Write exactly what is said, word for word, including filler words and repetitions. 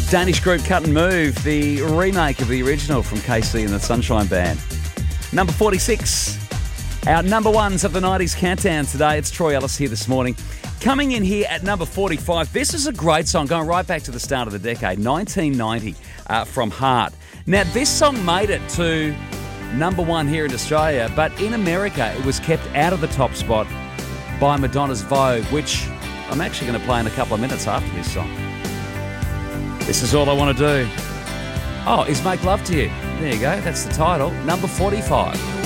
Danish group Cut and Move, the remake of the original from K C and the Sunshine Band. Number forty-six, our number ones of the nineties countdown today. It's Troy Ellis here this morning. Coming in here at number forty-five, this is a great song going right back to the start of the decade, nineteen ninety, uh, from Heart. Now, this song made it to number one here in Australia, but in America it was kept out of the top spot by Madonna's Vogue, which I'm actually going to play in a couple of minutes after this song. This is all I want to do. Oh, is Make Love to You. There you go. That's the title. Number forty-five.